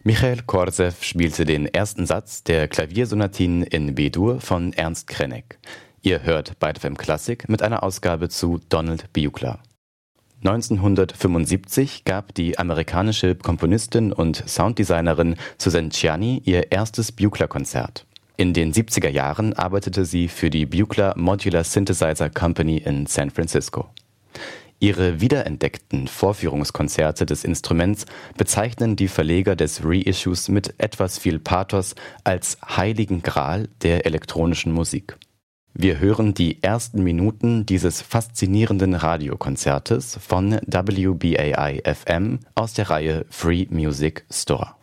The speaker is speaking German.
Michael Korzew spielte den ersten Satz der Klaviersonatinen in B-Dur von Ernst Krenek. Ihr hört bei FM Klassik mit einer Ausgabe zu Donald Buechler. 1975 gab die amerikanische Komponistin und Sounddesignerin Suzanne Ciani ihr erstes Buechler-Konzert. In den 70er Jahren arbeitete sie für die Buechler Modular Synthesizer Company in San Francisco. Ihre wiederentdeckten Vorführungskonzerte des Instruments bezeichnen die Verleger des Reissues mit etwas viel Pathos als heiligen Gral der elektronischen Musik. Wir hören die ersten Minuten dieses faszinierenden Radiokonzertes von WBAI FM aus der Reihe Free Music Store.